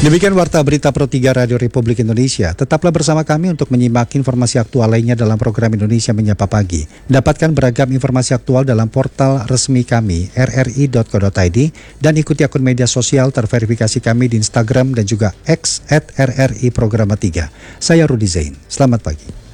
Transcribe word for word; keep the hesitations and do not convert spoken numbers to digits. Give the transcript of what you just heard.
Demikian Warta Berita Pro tiga Radio Republik Indonesia. Tetaplah bersama kami untuk menyimak informasi aktual lainnya dalam program Indonesia Menyapa Pagi. Dapatkan beragam informasi aktual dalam portal resmi kami r r i dot co dot i d dan ikuti akun media sosial terverifikasi kami di Instagram dan juga X at r r i programa tiga. Saya Rudi Zain. Selamat pagi.